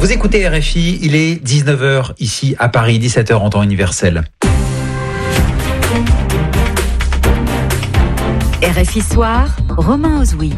Vous écoutez RFI, il est 19h ici à Paris, 17h en temps universel. RFI Soir, Romain Ozoui.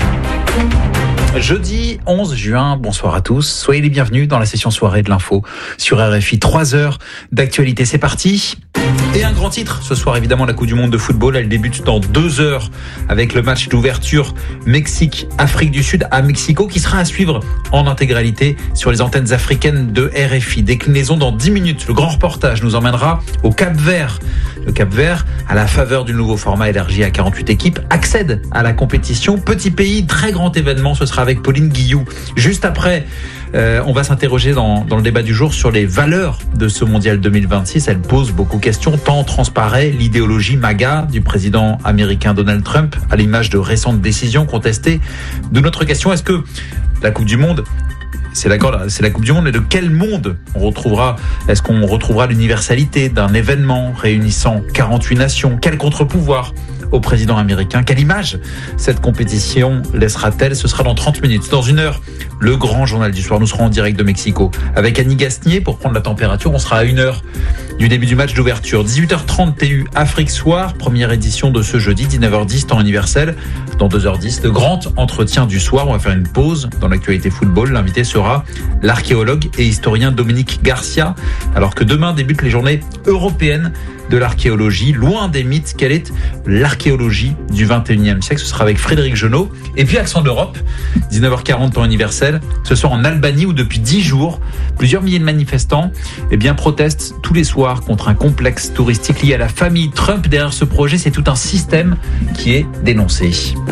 Jeudi 11 juin, bonsoir à tous. Soyez les bienvenus dans la session soirée de l'info sur RFI. 3 heures d'actualité, c'est parti. Et un grand titre ce soir, évidemment, la Coupe du Monde de football. Elle débute dans 2 heures avec le match d'ouverture Mexique-Afrique du Sud à Mexico, qui sera à suivre en intégralité sur les antennes africaines de RFI. Déclinaison dans 10 minutes. Le grand reportage nous emmènera au Cap-Vert. Le Cap-Vert, à la faveur du nouveau format élargi à 48 équipes, accède à la compétition. Petit pays, très grand événement, ce sera avec Pauline Guillou. Juste après, on va s'interroger dans le débat du jour sur les valeurs de ce mondial 2026. Elle pose beaucoup de questions, tant transparaît l'idéologie MAGA du président américain Donald Trump, à l'image de récentes décisions contestées. De notre question, est-ce que la Coupe du Monde, c'est la Coupe du Monde, mais de quel monde on retrouvera? Est-ce qu'on retrouvera l'universalité d'un événement réunissant 48 nations? Quel contre-pouvoir au président américain? Quelle image cette compétition laissera-t-elle? Ce sera dans 30 minutes. Dans 1 heure, le grand journal du soir. Nous serons en direct de Mexico avec Annie Gasnier pour prendre la température. On sera à 1 heure du début du match d'ouverture. 18h30 TU Afrique Soir, première édition de ce jeudi, 19h10 temps universel. Dans 2h10, le grand entretien du soir. On va faire une pause dans l'actualité football. L'invité sera l'archéologue et historien Dominique Garcia. Alors que demain débutent les journées européennes de l'archéologie, loin des mythes. Quelle est l'archéologie du 21e siècle? Ce sera avec Frédéric Genot. Et puis Accent d'Europe, 19h40 temps universel. Ce soir en Albanie, où depuis 10 jours, plusieurs milliers de manifestants protestent tous les soirs contre un complexe touristique lié à la famille Trump. Derrière ce projet, c'est tout un système qui est dénoncé.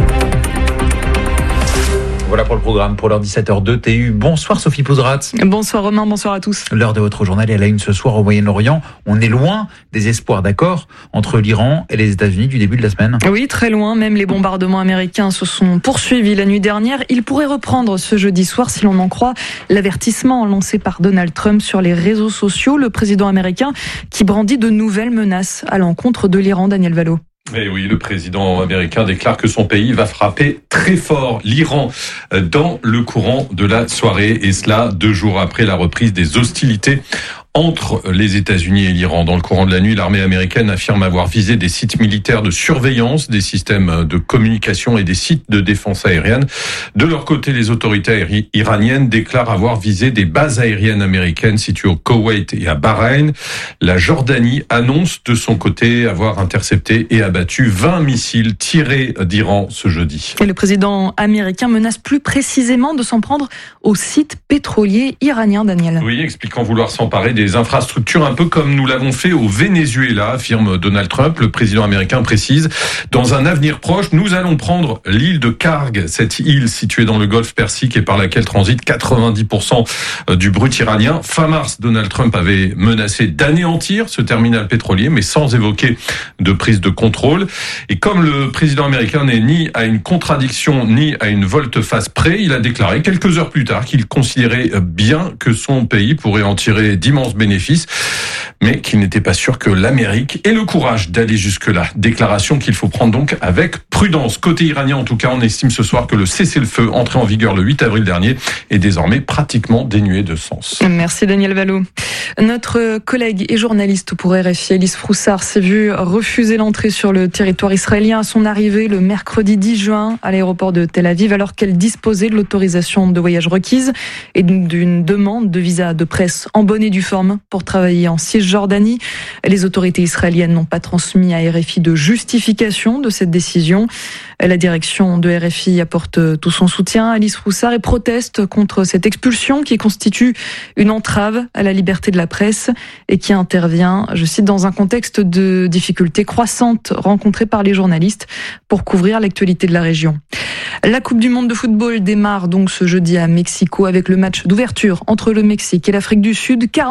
Voilà pour le programme, pour l'heure 17h02 TU. Bonsoir Sophie Pouzrat. Bonsoir Romain, bonsoir à tous. L'heure de votre journal est à la une ce soir au Moyen-Orient. On est loin des espoirs d'accord entre l'Iran et les États-Unis du début de la semaine. Oui, très loin. Même les bombardements américains se sont poursuivis la nuit dernière. Ils pourraient reprendre ce jeudi soir si l'on en croit l'avertissement lancé par Donald Trump sur les réseaux sociaux. Le président américain qui brandit de nouvelles menaces à l'encontre de l'Iran. Daniel Valo. Et oui, le président américain déclare que son pays va frapper très fort l'Iran dans le courant de la soirée, et cela 2 jours après la reprise des hostilités entre les États-Unis et l'Iran. Dans le courant de la nuit, l'armée américaine affirme avoir visé des sites militaires de surveillance, des systèmes de communication et des sites de défense aérienne. De leur côté, les autorités iraniennes déclarent avoir visé des bases aériennes américaines situées au Koweït et à Bahreïn. La Jordanie annonce de son côté avoir intercepté et abattu 20 missiles tirés d'Iran ce jeudi. Et le président américain menace plus précisément de s'en prendre aux sites pétroliers iraniens, Daniel. Oui, expliquant vouloir s'emparer des infrastructures, un peu comme nous l'avons fait au Venezuela, affirme Donald Trump. Le président américain précise: dans un avenir proche, nous allons prendre l'île de Karg, cette île située dans le golfe Persique et par laquelle transite 90% du brut iranien. Fin mars, Donald Trump avait menacé d'anéantir ce terminal pétrolier, mais sans évoquer de prise de contrôle. Et comme le président américain n'est ni à une contradiction ni à une volte-face près, il a déclaré quelques heures plus tard qu'il considérait bien que son pays pourrait en tirer d'immenses bénéfices, mais qu'il n'était pas sûr que l'Amérique ait le courage d'aller jusque-là. Déclaration qu'il faut prendre donc avec prudence. Côté iranien, en tout cas, on estime ce soir que le cessez-le-feu entré en vigueur le 8 avril dernier est désormais pratiquement dénué de sens. Merci Daniel Valo. Notre collègue et journaliste pour RFI, Elise Froussard, s'est vue refuser l'entrée sur le territoire israélien à son arrivée le mercredi 10 juin à l'aéroport de Tel Aviv, alors qu'elle disposait de l'autorisation de voyage requise et d'une demande de visa de presse en bonne et due forme pour travailler en Cisjordanie. Les autorités israéliennes n'ont pas transmis à RFI de justification de cette décision. La direction de RFI apporte tout son soutien à Elise Froussard et proteste contre cette expulsion qui constitue une entrave à la liberté de la presse et qui intervient, je cite, dans un contexte de difficultés croissantes rencontrées par les journalistes pour couvrir l'actualité de la région. La Coupe du Monde de football démarre donc ce jeudi à Mexico avec le match d'ouverture entre le Mexique et l'Afrique du Sud.